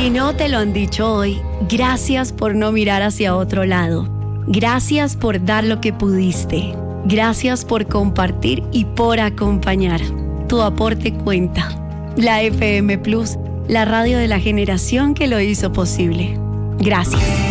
Si no te lo han dicho hoy, gracias por no mirar hacia otro lado. Gracias por dar lo que pudiste. Gracias por compartir y por acompañar. Tu aporte cuenta. La FM Plus, la radio de la generación que lo hizo posible. Gracias.